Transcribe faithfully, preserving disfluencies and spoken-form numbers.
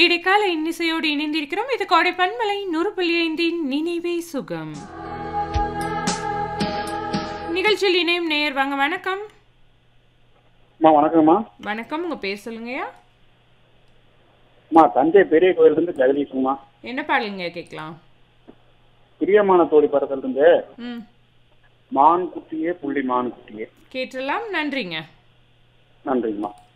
இடைக்கால இன்னிசையோடு இணைந்திருக்கிறோம். இது கோடை பன்மலை நூறு புள்ளி ஐந்தின் நினைவே சுகம். நிகழ்ச்சியில் இணையும் நேயர் வாங்க. வணக்கம். வணக்கம்மா. வணக்கம். உங்க பேர் சொல்லுங்கய்யா. தஞ்சை பெரிய கோயில இருந்து ஜெகதீஷ்மா. என்ன பாடலுங்க கேட்கலாம்? பிரியமான தோழி படத்துல இருந்து ம் மான் குட்டியே புள்ளி மான் குட்டியே கேட்டலாம். நன்றிங்க. நன்றிங்கம்மா.